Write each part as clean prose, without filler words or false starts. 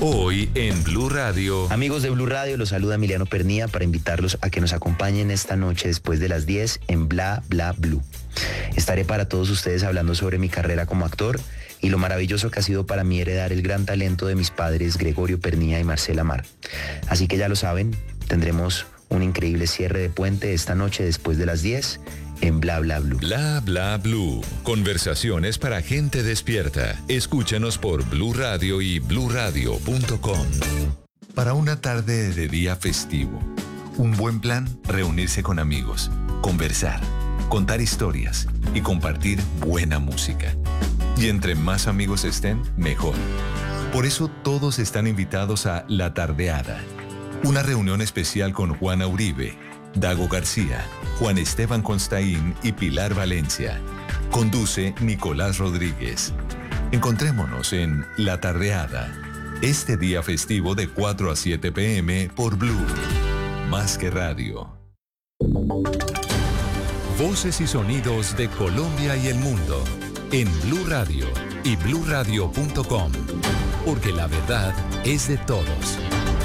Hoy en Blue Radio. Amigos de Blue Radio, los saluda Emiliano Pernía para invitarlos a que nos acompañen esta noche después de las 10 en Bla Bla Blue. Estaré para todos ustedes hablando sobre mi carrera como actor y lo maravilloso que ha sido para mí heredar el gran talento de mis padres Gregorio Pernía y Marcela Mar. Así que ya lo saben, tendremos un increíble cierre de puente esta noche después de las 10 en Bla Bla Blue. Bla Bla Blue. Conversaciones para gente despierta. Escúchanos por Blue Radio y bluradio.com. Para una tarde de día festivo, un buen plan, reunirse con amigos, conversar, contar historias y compartir buena música. Y entre más amigos estén, mejor. Por eso todos están invitados a La Tardeada, una reunión especial con Juana Uribe, Dago García, Juan Esteban Constaín y Pilar Valencia. Conduce Nicolás Rodríguez. Encontrémonos en La Tardeada, este día festivo de 4 a 7 p.m. por Blue. Más que radio. Voces y sonidos de Colombia y el mundo en Blue Radio y bluradio.com. Porque la verdad es de todos.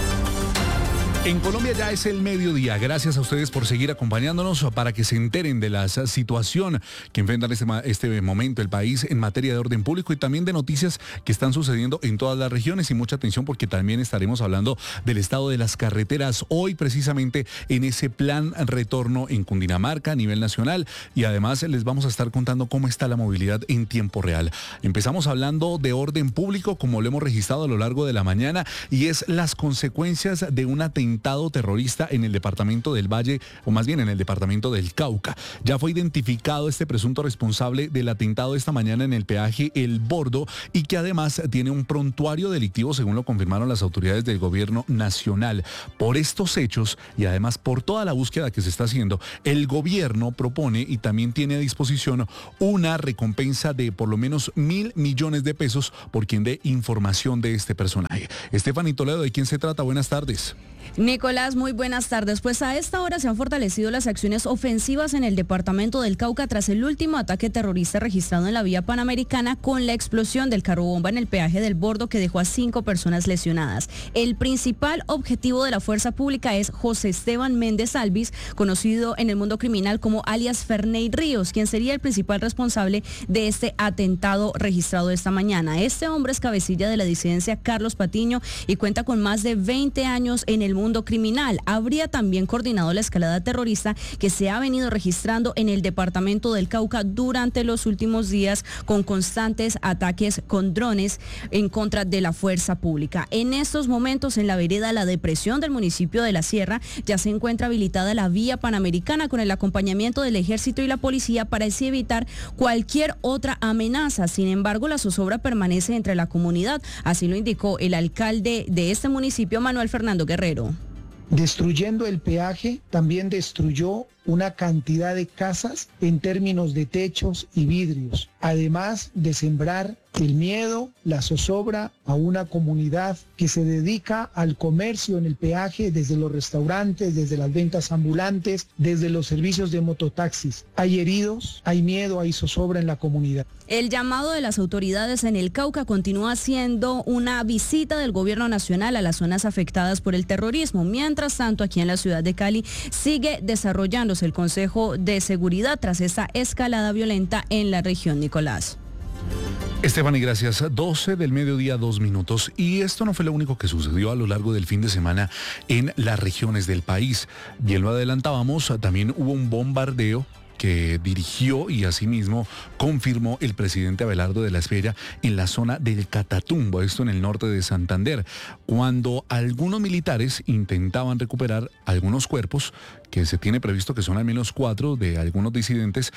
En Colombia ya es el mediodía. Gracias a ustedes por seguir acompañándonos para que se enteren de la situación que enfrenta este momento el país en materia de orden público y también de noticias que están sucediendo en todas las regiones. Y mucha atención porque también estaremos hablando del estado de las carreteras hoy precisamente en ese plan retorno en Cundinamarca a nivel nacional. Y además les vamos a estar contando cómo está la movilidad en tiempo real. Empezamos hablando de orden público como lo hemos registrado a lo largo de la mañana y es las consecuencias de un atentado terrorista en el departamento del Valle, o más bien en el departamento del Cauca. Ya fue identificado este presunto responsable del atentado esta mañana en el peaje El Bordo y que además tiene un prontuario delictivo, según lo confirmaron las autoridades del gobierno nacional. Por estos hechos y además por toda la búsqueda que se está haciendo, el gobierno propone y también tiene a disposición una recompensa de por lo menos 1.000 millones de pesos por quien dé información de este personaje. Estefanía Toledo, ¿de quién se trata? Buenas tardes. Nicolás, muy buenas tardes. Pues a esta hora se han fortalecido las acciones ofensivas en el departamento del Cauca tras el último ataque terrorista registrado en la vía panamericana con la explosión del carro bomba en el peaje del Bordo que dejó a 5 personas lesionadas. El principal objetivo de la fuerza pública es José Esteban Méndez Alvis, conocido en el mundo criminal como alias Ferney Ríos, quien sería el principal responsable de este atentado registrado esta mañana. Este hombre es cabecilla de la disidencia Carlos Patiño y cuenta con más de 20 años en el mundo criminal. Habría también coordinado la escalada terrorista que se ha venido registrando en el departamento del Cauca durante los últimos días con constantes ataques con drones en contra de la fuerza pública. En estos momentos en la vereda La Depresión del municipio de La Sierra ya se encuentra habilitada la vía panamericana con el acompañamiento del ejército y la policía para así evitar cualquier otra amenaza. Sin embargo, la zozobra permanece entre la comunidad, así lo indicó el alcalde de este municipio, Manuel Fernando Guerrero. Destruyendo el peaje, también destruyó una cantidad de casas en términos de techos y vidrios, además de sembrar el miedo, la zozobra a una comunidad que se dedica al comercio en el peaje, desde los restaurantes, desde las ventas ambulantes, desde los servicios de mototaxis. Hay heridos, hay miedo, hay zozobra en la comunidad. El llamado de las autoridades en el Cauca continúa siendo una visita del gobierno nacional a las zonas afectadas por el terrorismo. Mientras tanto, aquí en la ciudad de Cali sigue desarrollándose el Consejo de Seguridad tras esta escalada violenta en la región, Nicolás. Estefanía, gracias. 12 del mediodía, 2 minutos. Y esto no fue lo único que sucedió a lo largo del fin de semana en las regiones del país. Bien lo adelantábamos, también hubo un bombardeo que dirigió y asimismo confirmó el presidente Abelardo de la Espriella en la zona del Catatumbo, esto en el norte de Santander, cuando algunos militares intentaban recuperar algunos cuerpos que se tiene previsto que son al menos 4 de algunos disidentes.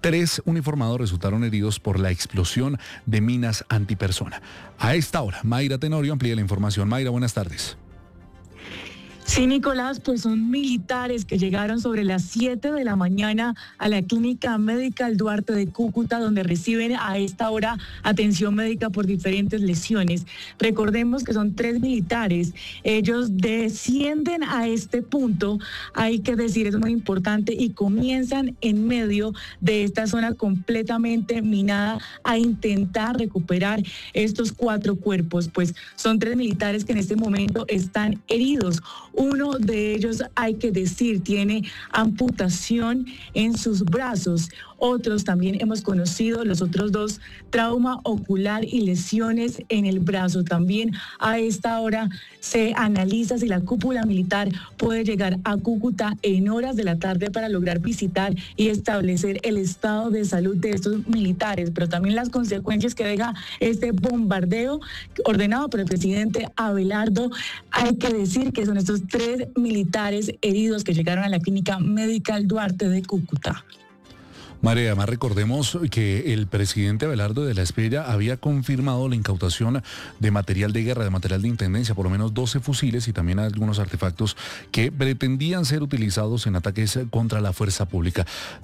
3 uniformados resultaron heridos por la explosión de minas antipersona. A esta hora, Mayra Tenorio amplía la información. Mayra, buenas tardes. Sí, Nicolás, pues son militares que llegaron sobre las 7 de la mañana a la Clínica Médica Duarte de Cúcuta, donde reciben a esta hora atención médica por diferentes lesiones. Recordemos que son 3 militares. Ellos descienden a este punto, hay que decir, es muy importante, y comienzan en medio de esta zona completamente minada a intentar recuperar estos 4 cuerpos. Pues son 3 militares que en este momento están heridos. Uno de ellos, hay que decir, tiene amputación en sus brazos. Otros también hemos conocido, los otros 2, trauma ocular y lesiones en el brazo. También a esta hora se analiza si la cúpula militar puede llegar a Cúcuta en horas de la tarde para lograr visitar y establecer el estado de salud de estos militares, pero también las consecuencias que deja este bombardeo ordenado por el presidente Abelardo. Hay que decir que son estos 3 militares heridos que llegaron a la Clínica Médica Duarte de Cúcuta. María, además recordemos que el presidente Abelardo de la Espriella había confirmado la incautación de material de guerra, de material de intendencia, por lo menos 12 fusiles y también algunos artefactos que pretendían ser utilizados en ataques contra la fuerza pública.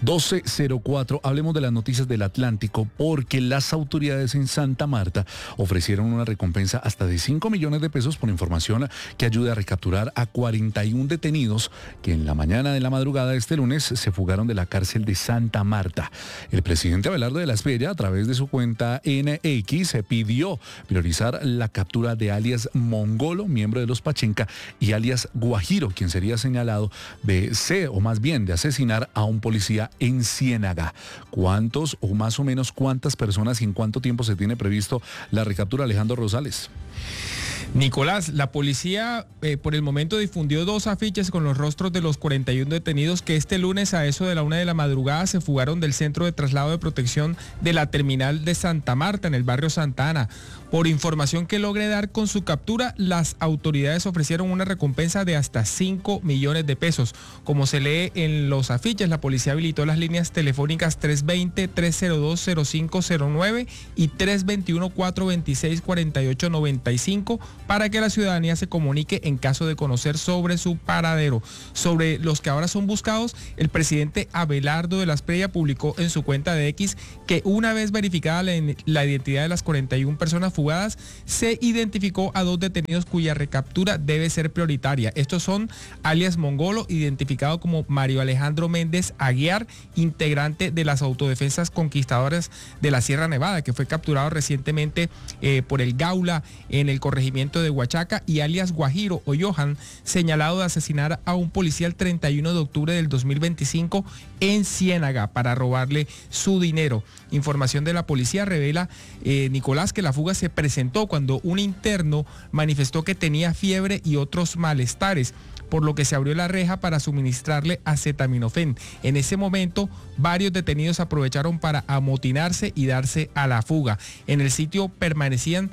12:04, hablemos de las noticias del Atlántico, porque las autoridades en Santa Marta ofrecieron una recompensa hasta de 5 millones de pesos por información que ayude a recapturar a 41 detenidos que en la mañana de la madrugada de este lunes se fugaron de la cárcel de Santa Marta. El presidente Abelardo de la Espriella, a través de su cuenta en X, pidió priorizar la captura de alias Mongolo, miembro de los Pachenca, y alias Guajiro, quien sería señalado de asesinar a un policía en Ciénaga. ¿Cuántos o más o menos cuántas personas y en cuánto tiempo se tiene previsto la recaptura, Alejandro Rosales? Nicolás, la policía por el momento difundió 2 afiches con los rostros de los 41 detenidos que este lunes a eso de la 1 de la madrugada se fugaron del centro de traslado de protección de la terminal de Santa Marta en el barrio Santa Ana. Por información que logre dar con su captura, las autoridades ofrecieron una recompensa de hasta 5 millones de pesos. Como se lee en los afiches, la policía habilitó las líneas telefónicas 320-302-0509 y 321-426-4895 para que la ciudadanía se comunique en caso de conocer sobre su paradero. Sobre los que ahora son buscados, el presidente Abelardo de la Espriella publicó en su cuenta de X que una vez verificada la identidad de las 41 personas fugadas, se identificó a 2 detenidos cuya recaptura debe ser prioritaria. Estos son alias Mongolo, identificado como Mario Alejandro Méndez Aguiar, integrante de las autodefensas conquistadoras de la Sierra Nevada, que fue capturado recientemente por el Gaula en el corregimiento de Huachaca, y alias Guajiro o Johan, señalado de asesinar a un policía el 31 de octubre del 2025 en Ciénaga para robarle su dinero. Información de la policía revela, Nicolás, que la fuga se presentó cuando un interno manifestó que tenía fiebre y otros malestares, por lo que se abrió la reja para suministrarle acetaminofén. En ese momento, varios detenidos aprovecharon para amotinarse y darse a la fuga. En el sitio permanecían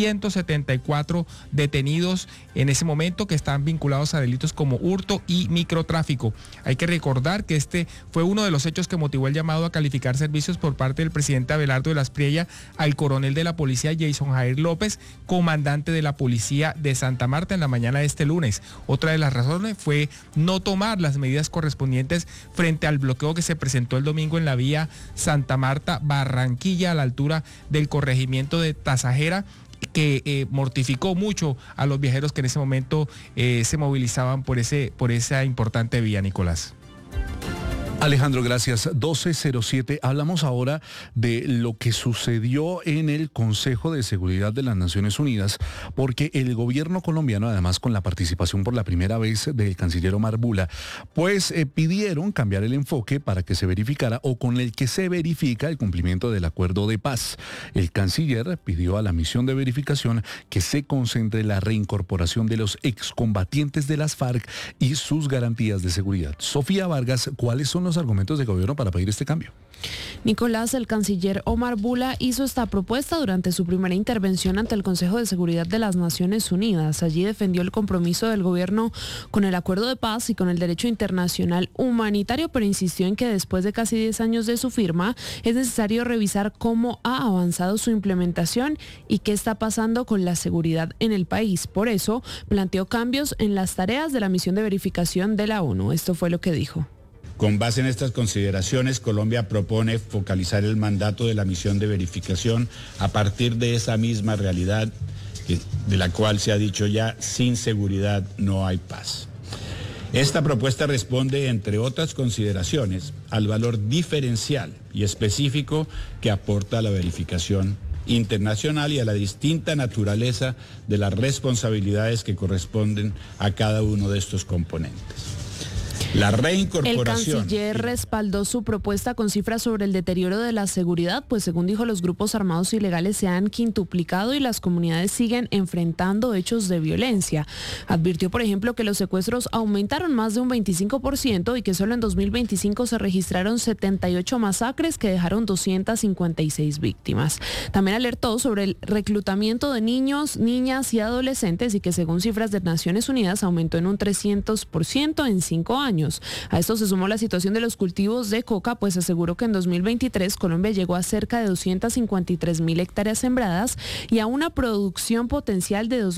174 detenidos en ese momento que están vinculados a delitos como hurto y microtráfico. Hay que recordar que este fue uno de los hechos que motivó el llamado a calificar servicios por parte del presidente Abelardo de la Espriella al coronel de la policía Jason Jair López, comandante de la policía de Santa Marta, en la mañana de este lunes. Otra de las razones fue no tomar las medidas correspondientes frente al bloqueo que se presentó el domingo en la vía Santa Marta-Barranquilla a la altura del corregimiento de Tasajera, que mortificó mucho a los viajeros que en ese momento se movilizaban por esa importante vía, Nicolás. Alejandro, gracias. 12:07. Hablamos ahora de lo que sucedió en el Consejo de Seguridad de las Naciones Unidas, porque el gobierno colombiano, además con la participación por la primera vez del canciller Omar Bula, pues pidieron cambiar el enfoque para que se verificara o con el que se verifica el cumplimiento del acuerdo de paz. El canciller pidió a la misión de verificación que se concentre en la reincorporación de los excombatientes de las FARC y sus garantías de seguridad. Sofía Vargas, ¿cuáles son los los argumentos del gobierno para pedir este cambio. Nicolás, el canciller Omar Bula hizo esta propuesta durante su primera intervención ante el Consejo de Seguridad de las Naciones Unidas. Allí defendió el compromiso del gobierno con el acuerdo de paz y con el derecho internacional humanitario, pero insistió en que después de casi 10 años de su firma es necesario revisar cómo ha avanzado su implementación y qué está pasando con la seguridad en el país. Por eso planteó cambios en las tareas de la misión de verificación de la ONU. Esto fue lo que dijo. Con base en estas consideraciones, Colombia propone focalizar el mandato de la misión de verificación a partir de esa misma realidad de la cual se ha dicho ya, sin seguridad no hay paz. Esta propuesta responde, entre otras consideraciones, al valor diferencial y específico que aporta la verificación internacional y a la distinta naturaleza de las responsabilidades que corresponden a cada uno de estos componentes. La reincorporación. El canciller respaldó su propuesta con cifras sobre el deterioro de la seguridad, pues según dijo, los grupos armados ilegales se han quintuplicado y las comunidades siguen enfrentando hechos de violencia. Advirtió, por ejemplo, que los secuestros aumentaron más de un 25% y que solo en 2025 se registraron 78 masacres que dejaron 256 víctimas. También alertó sobre el reclutamiento de niños, niñas y adolescentes y que según cifras de Naciones Unidas aumentó en un 300% en 5 años. A esto se sumó la situación de los cultivos de coca, pues aseguró que en 2023 Colombia llegó a cerca de 253.000 hectáreas sembradas y a una producción potencial de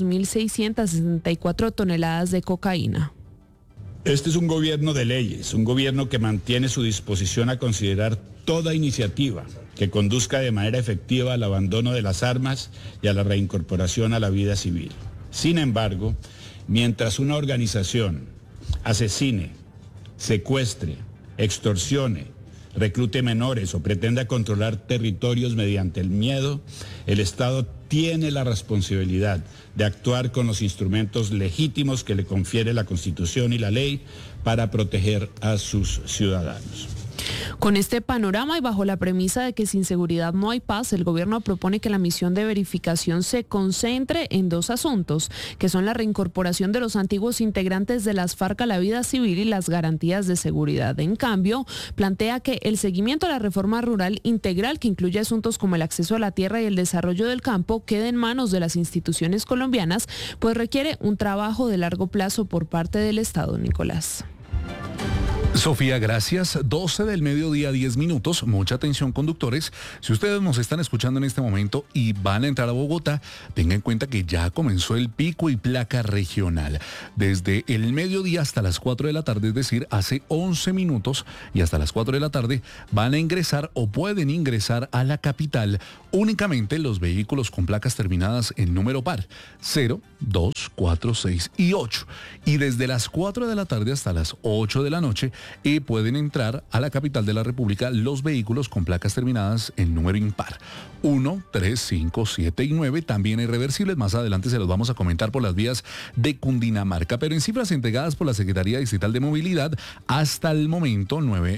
2.664 toneladas de cocaína. Este es un gobierno de leyes, un gobierno que mantiene su disposición a considerar toda iniciativa que conduzca de manera efectiva al abandono de las armas y a la reincorporación a la vida civil. Sin embargo, mientras una organización asesine, secuestre, extorsione, reclute menores o pretenda controlar territorios mediante el miedo, el Estado tiene la responsabilidad de actuar con los instrumentos legítimos que le confiere la Constitución y la ley para proteger a sus ciudadanos. Con este panorama y bajo la premisa de que sin seguridad no hay paz, el gobierno propone que la misión de verificación se concentre en 2 asuntos, que son la reincorporación de los antiguos integrantes de las FARC a la vida civil y las garantías de seguridad. En cambio, plantea que el seguimiento a la reforma rural integral, que incluye asuntos como el acceso a la tierra y el desarrollo del campo, quede en manos de las instituciones colombianas, pues requiere un trabajo de largo plazo por parte del Estado. Nicolás. Sofía, gracias. 12 del mediodía, 10 minutos. Mucha atención, conductores. Si ustedes nos están escuchando en este momento y van a entrar a Bogotá, tengan en cuenta que ya comenzó el pico y placa regional. Desde el mediodía hasta las 4 de la tarde, es decir, hace 11 minutos y hasta las 4 de la tarde, van a ingresar o pueden ingresar a la capital únicamente los vehículos con placas terminadas en número par, 0, 2, 4, 6 y 8. Y desde las 4 de la tarde hasta las 8 de la noche, pueden entrar a la capital de la República los vehículos con placas terminadas en número impar. 1, 3, 5, 7 y 9, también irreversibles. Más adelante se los vamos a comentar por las vías de Cundinamarca. Pero en cifras entregadas por la Secretaría Distrital de Movilidad, hasta el momento,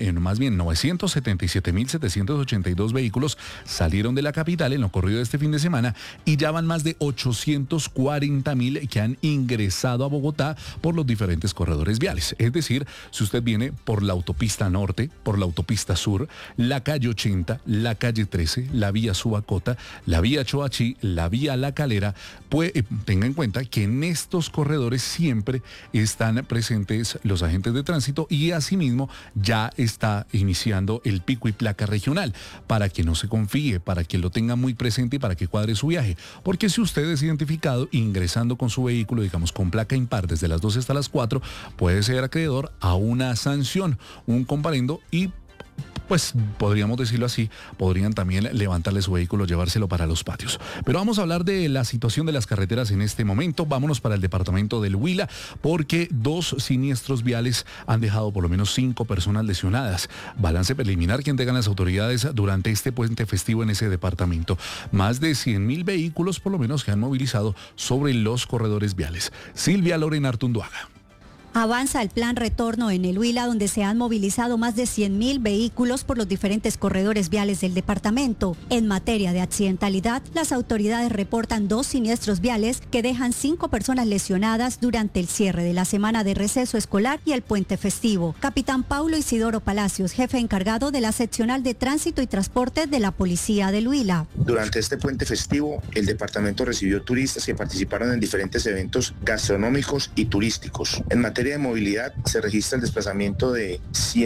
977.782 vehículos salieron de la capital en lo corrido de este fin de semana y ya van más de 840.000 que han ingresado a Bogotá por los diferentes corredores viales. Es decir, si usted viene por la autopista norte, por la autopista sur, la calle 80, la calle 13, la vía Subacota, la vía Choachí, la vía La Calera, pues tenga en cuenta que en estos corredores siempre están presentes los agentes de tránsito y asimismo ya está iniciando el pico y placa regional, para que no se confíe, para que lo tenga muy presente y para que cuadre su viaje. Porque si usted es identificado ingresando con su vehículo, digamos con placa impar desde las 12 hasta las 4, puede ser acreedor a una sanción, un comparendo y pues podríamos decirlo así, podrían también levantarle su vehículo, llevárselo para los patios. Pero vamos a hablar de la situación de las carreteras en este momento. Vámonos para el departamento del Huila, porque 2 siniestros viales han dejado por lo menos 5 personas lesionadas. Balance preliminar que entregan las autoridades durante este puente festivo en ese departamento. Más de 100.000 vehículos por lo menos que han movilizado sobre los corredores viales. Silvia Lorena Artunduaga. Avanza el plan retorno en el Huila, donde se han movilizado más de 100.000 vehículos por los diferentes corredores viales del departamento. En materia de accidentalidad, las autoridades reportan 2 siniestros viales que dejan 5 personas lesionadas durante el cierre de la semana de receso escolar y el puente festivo. Capitán Paulo Isidoro Palacios, jefe encargado de la seccional de tránsito y transporte de la Policía del Huila. Durante este puente festivo, el departamento recibió turistas que participaron en diferentes eventos gastronómicos y turísticos. En materia de movilidad, se registra el desplazamiento de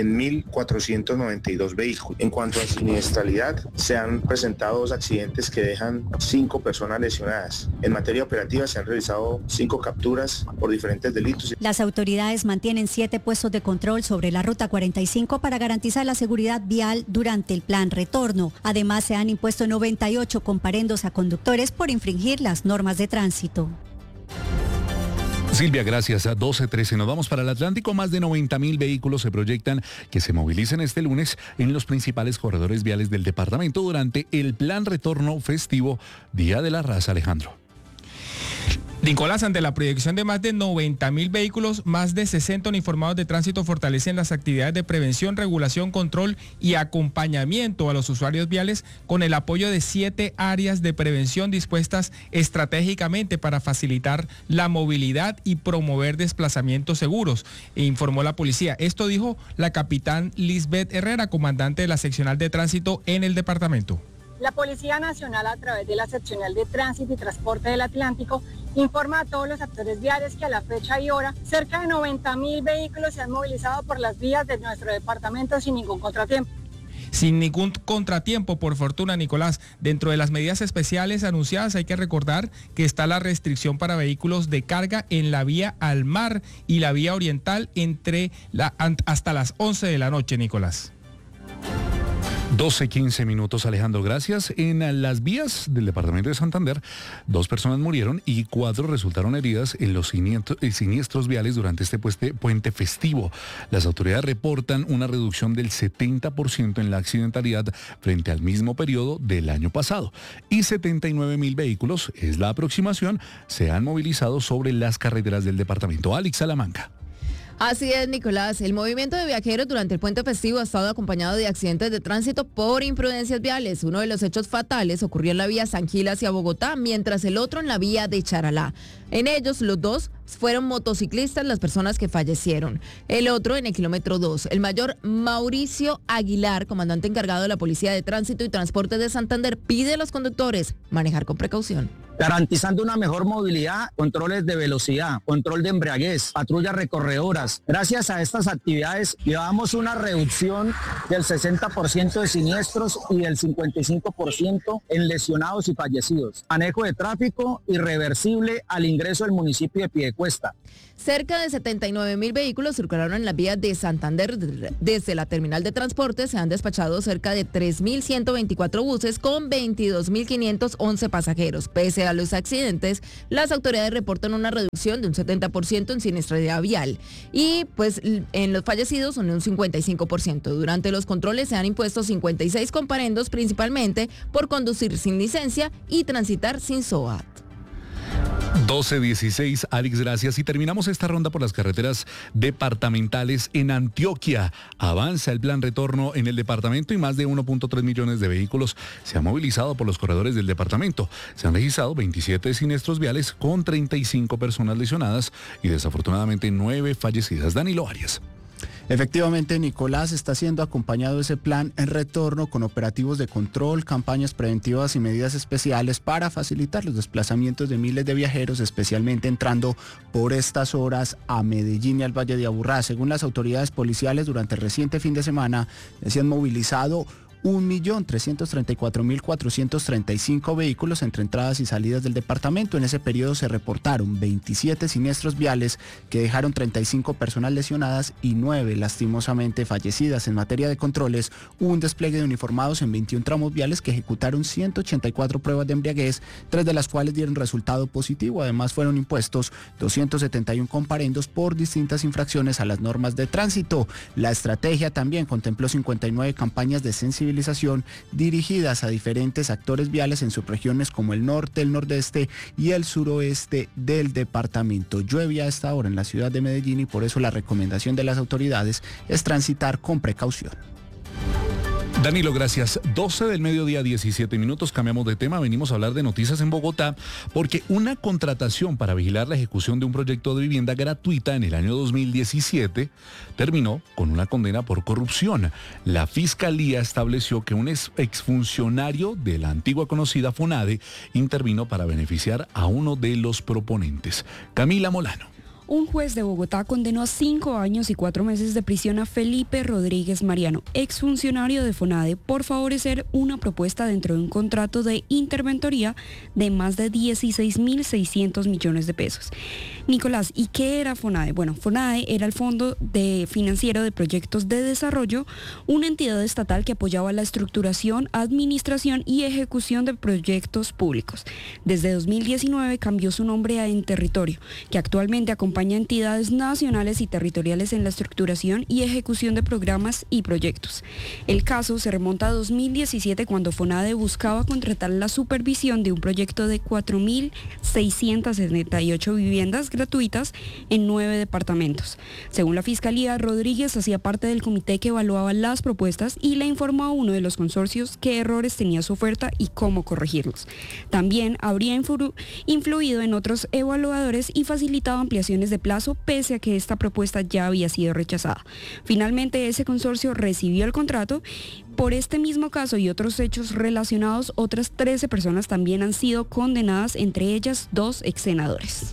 100.492 vehículos. En cuanto a siniestralidad, se han presentado 2 accidentes que dejan 5 personas lesionadas. En materia operativa, se han realizado 5 capturas por diferentes delitos. Las autoridades mantienen 7 puestos de control sobre la Ruta 45 para garantizar la seguridad vial durante el plan retorno. Además, se han impuesto 98 comparendos a conductores por infringir las normas de tránsito. Silvia, gracias. A 12:13 nos vamos para el Atlántico. Más de 90.000 vehículos se proyectan que se movilicen este lunes en los principales corredores viales del departamento durante el plan retorno festivo Día de la Raza, Alejandro. Nicolás, ante la proyección de más de 90.000 vehículos, más de 60 uniformados de tránsito fortalecen las actividades de prevención, regulación, control y acompañamiento a los usuarios viales con el apoyo de 7 áreas de prevención dispuestas estratégicamente para facilitar la movilidad y promover desplazamientos seguros, informó la policía. Esto dijo la capitán Lisbeth Herrera, comandante de la seccional de tránsito en el departamento. La Policía Nacional, a través de la seccional de tránsito y transporte del Atlántico, informa a todos los actores viales que a la fecha y hora cerca de 90.000 vehículos se han movilizado por las vías de nuestro departamento sin ningún contratiempo. Sin ningún contratiempo, por fortuna, Nicolás. Dentro de las medidas especiales anunciadas hay que recordar que está la restricción para vehículos de carga en la vía al mar y la vía oriental hasta las 11 de la noche, Nicolás. 12:15 minutos, Alejandro, gracias. En las vías del departamento de Santander, 2 personas murieron y 4 resultaron heridas en los siniestros viales durante este puente festivo. Las autoridades reportan una reducción del 70% en la accidentalidad frente al mismo periodo del año pasado. Y 79.000 vehículos, es la aproximación, se han movilizado sobre las carreteras del departamento. Alex Salamanca. Así es, Nicolás. El movimiento de viajeros durante el puente festivo ha estado acompañado de accidentes de tránsito por imprudencias viales. Uno de los hechos fatales ocurrió en la vía San Gil hacia Bogotá, mientras el otro en la vía de Charalá. En ellos, los 2 fueron motociclistas las personas que fallecieron. El otro en el kilómetro 2. El mayor Mauricio Aguilar, comandante encargado de la Policía de Tránsito y Transporte de Santander, pide a los conductores manejar con precaución. Garantizando una mejor movilidad, controles de velocidad, control de embriaguez, patrullas recorredoras. Gracias a estas actividades llevamos una reducción del 60% de siniestros y del 55% en lesionados y fallecidos. Manejo de tráfico irreversible al ingreso del municipio de Piedecuesta. Cerca de 79.000 vehículos circularon en las vías de Santander. Desde la terminal de transporte se han despachado cerca de 3.124 buses con 22.511 pasajeros. Pese a los accidentes, las autoridades reportan una reducción de un 70% en siniestralidad vial y pues en los fallecidos son un 55%. Durante los controles se han impuesto 56 comparendos, principalmente por conducir sin licencia y transitar sin SOAT. 12:16, Alex, gracias. Y terminamos esta ronda por las carreteras departamentales en Antioquia. Avanza el plan retorno en el departamento y más de 1.3 millones de vehículos se han movilizado por los corredores del departamento. Se han registrado 27 siniestros viales con 35 personas lesionadas y desafortunadamente 9 fallecidas. Danilo Arias. Efectivamente, Nicolás, está siendo acompañado ese plan en retorno con operativos de control, campañas preventivas y medidas especiales para facilitar los desplazamientos de miles de viajeros, especialmente entrando por estas horas a Medellín y al Valle de Aburrá. Según las autoridades policiales, durante el reciente fin de semana se han movilizado 1.334.435 vehículos entre entradas y salidas del departamento. En ese periodo se reportaron 27 siniestros viales que dejaron 35 personas lesionadas y 9 lastimosamente fallecidas. En materia de controles, hubo un despliegue de uniformados en 21 tramos viales que ejecutaron 184 pruebas de embriaguez, 3 de las cuales dieron resultado positivo. Además, fueron impuestos 271 comparendos por distintas infracciones a las normas de tránsito. La estrategia también contempló 59 campañas de sensibilización sensibilización dirigidas a diferentes actores viales en subregiones como el norte, el nordeste y el suroeste del departamento. Llueve a esta hora en la ciudad de Medellín y por eso la recomendación de las autoridades es transitar con precaución. Danilo, gracias. 12 del mediodía, 17 minutos. Cambiamos de tema. Venimos a hablar de noticias en Bogotá porque una contratación para vigilar la ejecución de un proyecto de vivienda gratuita en el año 2017 terminó con una condena por corrupción. La Fiscalía estableció que un exfuncionario de la antigua conocida FONADE intervino para beneficiar a uno de los proponentes. Camila Molano. Un juez de Bogotá condenó a 5 años y 4 meses de prisión a Felipe Rodríguez Mariano, exfuncionario de FONADE, por favorecer una propuesta dentro de un contrato de interventoría de más de 16.600 millones de pesos. Nicolás, ¿y qué era FONADE? Bueno, FONADE era el Fondo Financiero de Proyectos de Desarrollo, una entidad estatal que apoyaba la estructuración, administración y ejecución de proyectos públicos. Desde 2019 cambió su nombre a Enterritorio, que actualmente acompaña entidades nacionales y territoriales en la estructuración y ejecución de programas y proyectos. El caso se remonta a 2017 cuando FONADE buscaba contratar la supervisión de un proyecto de 4.678 viviendas gratuitas en 9 departamentos. Según la Fiscalía, Rodríguez hacía parte del comité que evaluaba las propuestas y le informó a uno de los consorcios qué errores tenía su oferta y cómo corregirlos. También habría influido en otros evaluadores y facilitado ampliaciones de plazo pese a que esta propuesta ya había sido rechazada. Finalmente, ese consorcio recibió el contrato. Por este mismo caso y otros hechos relacionados, otras 13 personas también han sido condenadas, entre ellas 2 exsenadores.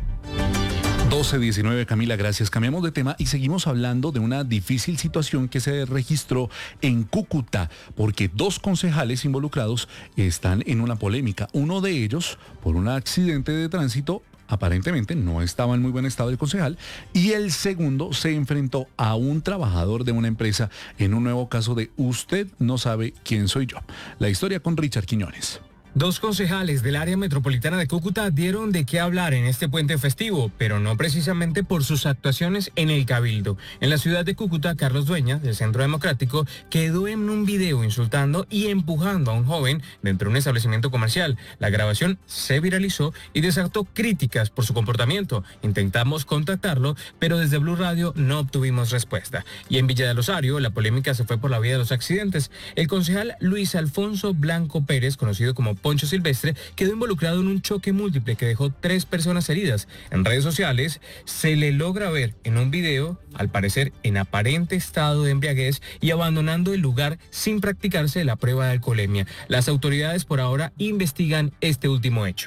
12:19, Camila, gracias. Cambiamos de tema y seguimos hablando de una difícil situación que se registró en Cúcuta, porque 2 concejales involucrados están en una polémica. Uno de ellos, por un accidente de tránsito, aparentemente no estaba en muy buen estado el concejal, y el segundo se enfrentó a un trabajador de una empresa en un nuevo caso de "usted no sabe quién soy yo". La historia con Richard Quiñones. 2 concejales del área metropolitana de Cúcuta dieron de qué hablar en este puente festivo, pero no precisamente por sus actuaciones en el Cabildo. En la ciudad de Cúcuta, Carlos Dueña, del Centro Democrático, quedó en un video insultando y empujando a un joven dentro de un establecimiento comercial. La grabación se viralizó y desató críticas por su comportamiento. Intentamos contactarlo, pero desde Blue Radio no obtuvimos respuesta. Y en Villa del Osario, la polémica se fue por la vía de los accidentes. El concejal Luis Alfonso Blanco Pérez, conocido como Poncho Silvestre, quedó involucrado en un choque múltiple que dejó 3 personas heridas. En redes sociales se le logra ver en un video, al parecer en aparente estado de embriaguez y abandonando el lugar sin practicarse la prueba de alcoholemia. Las autoridades por ahora investigan este último hecho.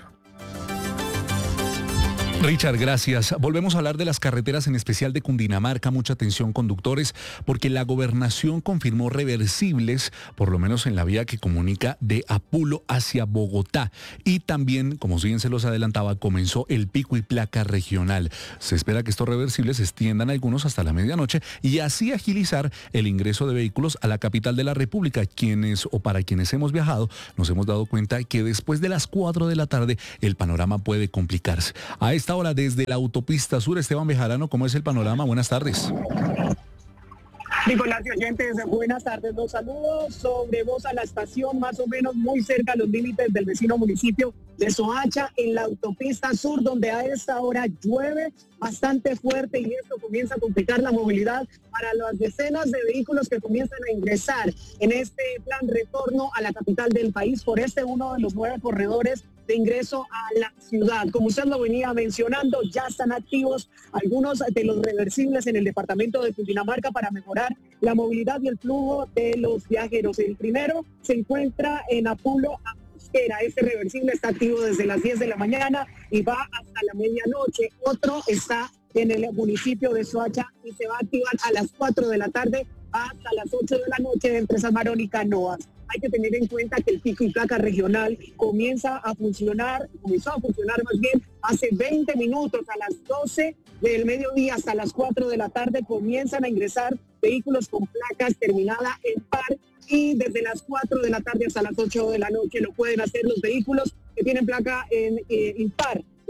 Richard, gracias. Volvemos a hablar de las carreteras, en especial de Cundinamarca. Mucha atención, conductores, porque la gobernación confirmó reversibles, por lo menos en la vía que comunica de Apulo hacia Bogotá. Y también, como bien se los adelantaba, comenzó el pico y placa regional. Se espera que estos reversibles extiendan algunos hasta la medianoche y así agilizar el ingreso de vehículos a la capital de la República. Para quienes hemos viajado, nos hemos dado cuenta que después de las 4 de la tarde el panorama puede complicarse. A esta hora, desde la autopista sur, Esteban Bejarano, ¿cómo es el panorama? Buenas tardes. Nicolás y oyentes, buenas tardes. Los saludos sobre voz a la estación, más o menos muy cerca a los límites del vecino municipio de Soacha, en la autopista sur, donde a esta hora llueve bastante fuerte y esto comienza a complicar la movilidad para las decenas de vehículos que comienzan a ingresar en este plan retorno a la capital del país por uno de los 9 corredores de ingreso a la ciudad. Como usted lo venía mencionando, ya están activos algunos de los reversibles en el departamento de Cundinamarca para mejorar la movilidad y el flujo de los viajeros. El primero se encuentra en Apulo a Mosquera. Este reversible está activo desde las 10 de la mañana y va hasta la medianoche. Otro está en el municipio de Soacha y se va a activar a las 4 de la tarde hasta las 8 de la noche entre San Marón y Canoas. Hay que tener en cuenta que el pico y placa regional comenzó a funcionar más bien hace 20 minutos. A las 12 del mediodía hasta las 4 de la tarde comienzan a ingresar vehículos con placas terminada en par, y desde las 4 de la tarde hasta las 8 de la noche lo pueden hacer los vehículos que tienen placa en impar.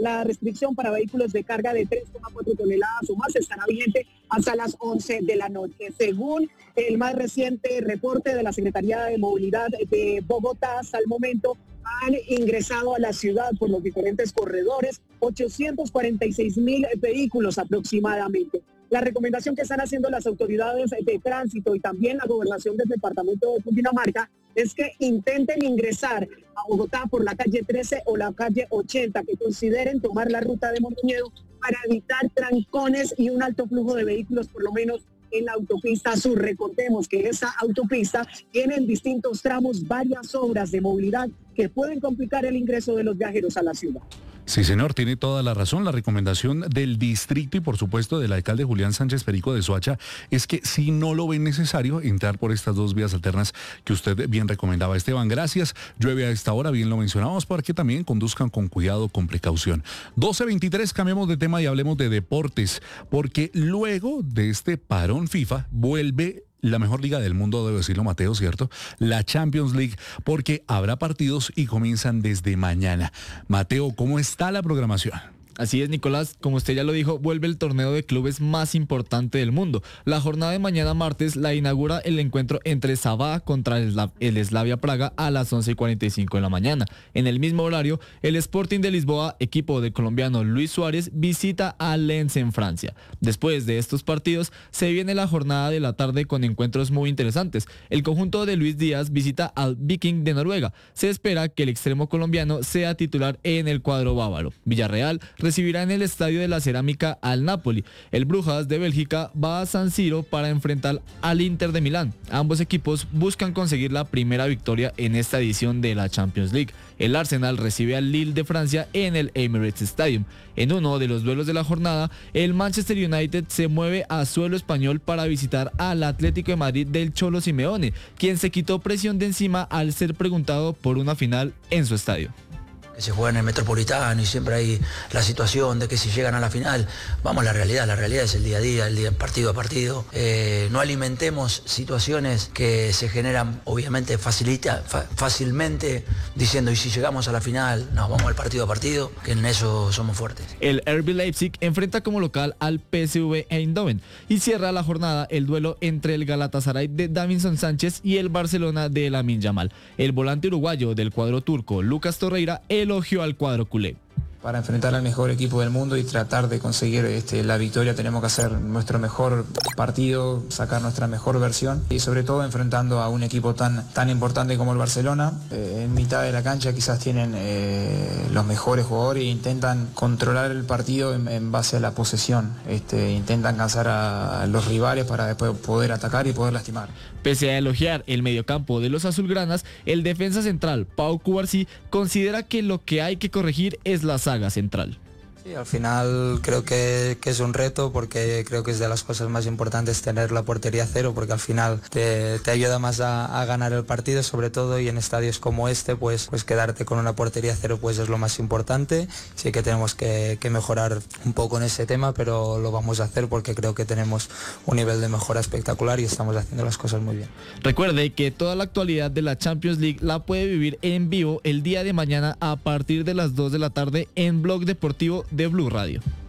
La restricción para vehículos de carga de 3,4 toneladas o más estará vigente hasta las 11 de la noche. Según el más reciente reporte de la Secretaría de Movilidad de Bogotá, hasta el momento han ingresado a la ciudad por los diferentes corredores 846.000 vehículos aproximadamente. La recomendación que están haciendo las autoridades de tránsito y también la gobernación del departamento de Cundinamarca es que intenten ingresar a Bogotá por la calle 13 o la calle 80, que consideren tomar la ruta de Mondoñedo para evitar trancones y un alto flujo de vehículos, por lo menos en la autopista sur. Recordemos que esa autopista tiene en distintos tramos varias obras de movilidad que pueden complicar el ingreso de los viajeros a la ciudad. Sí, señor, tiene toda la razón. La recomendación del distrito y, por supuesto, del alcalde Julián Sánchez Perico de Soacha es que si no lo ven necesario, entrar por estas dos vías alternas que usted bien recomendaba, Esteban. Gracias. Llueve a esta hora, bien lo mencionamos, para que también conduzcan con cuidado, con precaución. 12:23, cambiemos de tema y hablemos de deportes, porque luego de este parón FIFA vuelve la mejor liga del mundo, debo decirlo, Mateo, ¿cierto? La Champions League, porque habrá partidos y comienzan desde mañana. Mateo, ¿cómo está la programación? Así es, Nicolás, como usted ya lo dijo, vuelve el torneo de clubes más importante del mundo. La jornada de mañana martes la inaugura el encuentro entre Sabah contra el Slavia Praga a las 11:45 de la mañana. En el mismo horario, el Sporting de Lisboa, equipo del colombiano Luis Suárez, visita a Lens en Francia. Después de estos partidos, se viene la jornada de la tarde con encuentros muy interesantes. El conjunto de Luis Díaz visita al Viking de Noruega. Se espera que el extremo colombiano sea titular en el cuadro bávaro. Villarreal recibirá en el Estadio de la Cerámica al Napoli. El Brujas de Bélgica va a San Siro para enfrentar al Inter de Milán. Ambos equipos buscan conseguir la primera victoria en esta edición de la Champions League. El Arsenal recibe al Lille de Francia en el Emirates Stadium. En uno de los duelos de la jornada, el Manchester United se mueve a suelo español para visitar al Atlético de Madrid del Cholo Simeone, quien se quitó presión de encima al ser preguntado por una final en su estadio. Que se juega en el Metropolitano y siempre hay la situación de que si llegan a la final, vamos a la realidad es el día a día, el día partido a partido. No alimentemos situaciones que se generan obviamente fácilmente diciendo y si llegamos a la final, nos vamos al partido a partido, que en eso somos fuertes. El RB Leipzig enfrenta como local al PSV Eindhoven y cierra la jornada el duelo entre el Galatasaray de Davinson Sánchez y el Barcelona de Lamine Yamal. El volante uruguayo del cuadro turco, Lucas Torreira, elogió al cuadro culé. Para enfrentar al mejor equipo del mundo y tratar de conseguir la victoria tenemos que hacer nuestro mejor partido, sacar nuestra mejor versión y sobre todo enfrentando a un equipo tan importante como el Barcelona. En mitad de la cancha quizás tienen los mejores jugadores e intentan controlar el partido en base a la posesión. Intentan cansar a los rivales para después poder atacar y poder lastimar. Pese a elogiar el mediocampo de los azulgranas, el defensa central Pau Cubarsí considera que lo que hay que corregir es la saga central. Sí, al final creo que es un reto porque creo que es de las cosas más importantes tener la portería cero porque al final te ayuda más a ganar el partido sobre todo y en estadios como este pues quedarte con una portería cero pues es lo más importante. Sí que tenemos que mejorar un poco en ese tema pero lo vamos a hacer porque creo que tenemos un nivel de mejora espectacular y estamos haciendo las cosas muy bien. Recuerde que toda la actualidad de la Champions League la puede vivir en vivo el día de mañana a partir de las 2 de la tarde en Blog Deportivo de Blue Radio.